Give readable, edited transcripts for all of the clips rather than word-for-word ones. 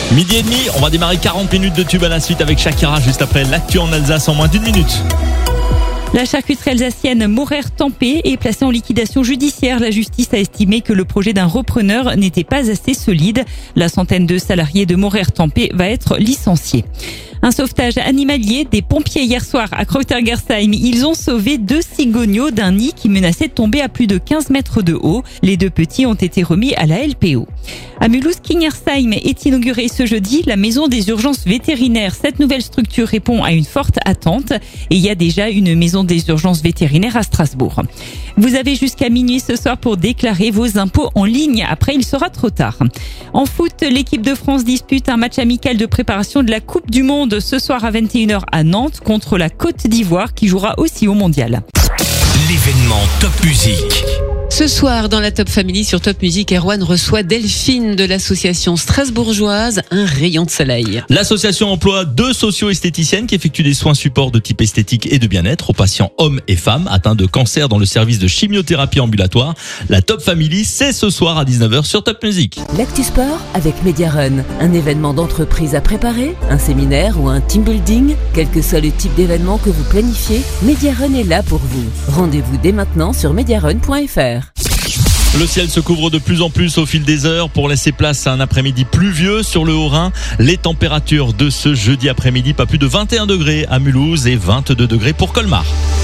Midi et demi, on va démarrer 40 minutes de tube à la suite avec Shakira juste après l'actu en Alsace en moins d'1 minute. La charcuterie alsacienne Maurer-Tempé est placée en liquidation judiciaire. La justice a estimé que le projet d'un repreneur n'était pas assez solide. La centaine de salariés de Maurer-Tempé va être licenciée. Un sauvetage animalier des pompiers hier soir à Kreutergersheim. Ils ont sauvé 2 cigognos d'un nid qui menaçait de tomber à plus de 15 mètres de haut. Les 2 petits ont été remis à la LPO. À Mulhouse-Kingersheim est inaugurée ce jeudi la maison des urgences vétérinaires. Cette nouvelle structure répond à une forte attente et il y a déjà une maison des urgences vétérinaires à Strasbourg. Vous avez jusqu'à minuit ce soir pour déclarer vos impôts en ligne. Après, il sera trop tard. En foot, l'équipe de France dispute un match amical de préparation de la Coupe du Monde ce soir à 21h à Nantes contre la Côte d'Ivoire qui jouera aussi au Mondial. L'événement Top Music. Ce soir, dans la Top Family sur Top Music, Erwan reçoit Delphine de l'association strasbourgeoise Un Rayon de Soleil. L'association emploie 2 socio-esthéticiennes qui effectuent des soins supports de type esthétique et de bien-être aux patients hommes et femmes atteints de cancer dans le service de chimiothérapie ambulatoire. La Top Family, c'est ce soir à 19h sur Top Music. L'actu sport avec Mediarun. Un événement d'entreprise à préparer, un séminaire ou un team building. Quel que soit le type d'événement que vous planifiez, Mediarun est là pour vous. Rendez-vous dès maintenant sur mediarun.fr. Le ciel se couvre de plus en plus au fil des heures pour laisser place à un après-midi pluvieux sur le Haut-Rhin. Les températures de ce jeudi après-midi, pas plus de 21 degrés à Mulhouse et 22 degrés pour Colmar.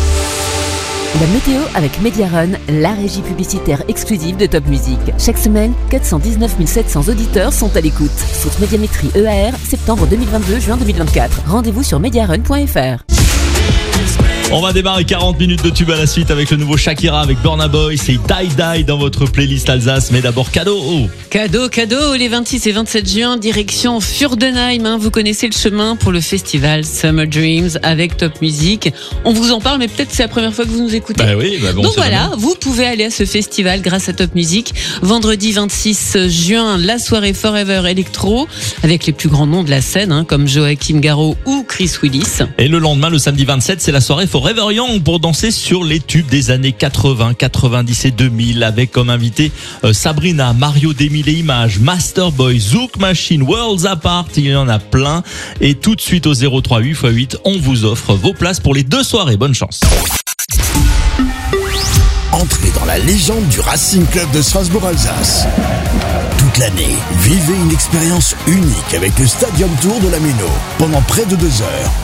La météo avec Mediarun, la régie publicitaire exclusive de Top Music. Chaque semaine, 419 700 auditeurs sont à l'écoute. Source Médiamétrie EAR, septembre 2022, juin 2024. Rendez-vous sur mediarun.fr. On va démarrer 40 minutes de tube à la suite avec le nouveau Shakira avec Burna Boy. C'est Die Die dans votre playlist Alsace. Mais d'abord cadeau. Cadeau, les 26 et 27 juin, direction Fürdenheim. Vous connaissez le chemin pour le festival Summer Dreams avec Top Music. On vous en parle, mais peut-être c'est la première fois que vous nous écoutez. Donc voilà, vous pouvez aller à ce festival grâce à Top Music. Vendredi 26 juin, la soirée Forever Electro avec les plus grands noms de la scène, comme Joachim Garraud ou Chris Willis. Et le lendemain, le samedi 27, c'est la soirée Forever Young pour danser sur les tubes des années 80, 90 et 2000 avec comme invité Sabrina, Mario Demile et Images, Masterboy, Zouk Machine, Worlds Apart, il y en a plein. Et tout de suite au 03 8x8, on vous offre vos places pour les 2 soirées. Bonne chance. Entrez dans la légende du Racing Club de Strasbourg-Alsace. Toute l'année, vivez une expérience unique avec le Stadium Tour de la Méno pendant près de 2 heures.